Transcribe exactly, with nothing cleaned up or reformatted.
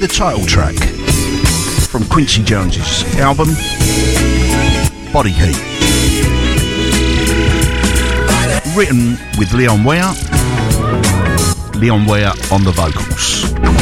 the title track from Quincy Jones's album Body Heat, written with Leon Ware, Leon Ware on the vocals.